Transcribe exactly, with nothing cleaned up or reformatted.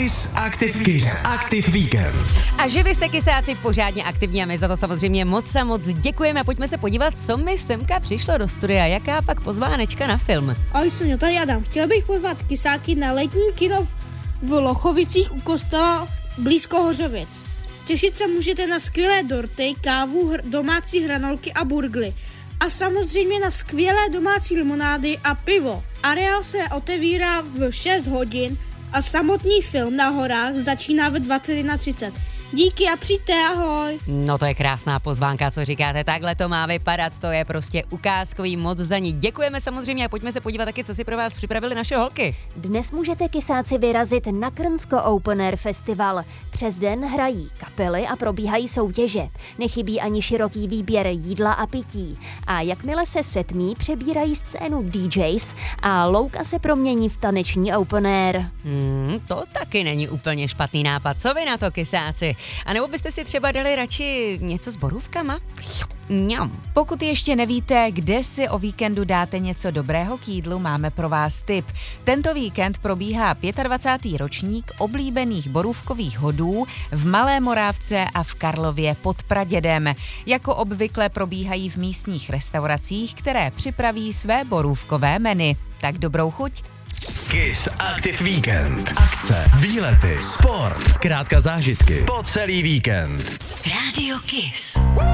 Kiss Active Kiss Active Weekend. A že vy jste kysáci pořádně aktivní a my za to samozřejmě moc a moc děkujeme. Pojďme se podívat, co mi semka přišlo do studia. Jaká pak pozvánečka na film? Ahoj Sonjo, tady Adam. Chtěl bych pozvat kysáky na letní kino v Lochovicích u kostela blízko Hořovic. Těšit se můžete na skvělé dorty, kávu, hr- domácí hranolky a burgly. A samozřejmě na skvělé domácí limonády a pivo. Areál se otevírá v šest hodin a samotný film na horách začíná ve dvacet jedna třicet. Díky a přijďte, ahoj. No to je krásná pozvánka, co říkáte, takhle to má vypadat, to je prostě ukázkový, moc za ní. Děkujeme samozřejmě a pojďme se podívat taky, co si pro vás připravili naše holky. Dnes můžete kysáci vyrazit na Krnsko Open Air Festival. Přes den hrají kapely a probíhají soutěže. Nechybí ani široký výběr jídla a pití. A jakmile se setmí, přebírají scénu D Js a louka se promění v taneční Open Air. Hmm, to taky není úplně špatný nápad. Co vy na to, kysáci? A nebo byste si třeba dali radši něco s borůvkama? Mňam. Pokud ještě nevíte, kde si o víkendu dáte něco dobrého k jídlu, máme pro vás tip. Tento víkend probíhá dvacátý pátý ročník oblíbených borůvkových hodů v Malé Morávce a v Karlově pod Pradědem. Jako obvykle probíhají v místních restauracích, které připraví své borůvkové menu. Tak dobrou chuť. Kiss Active Weekend. Akce, výlety, sport, zkrátka zážitky po celý víkend. Rádio Kiss.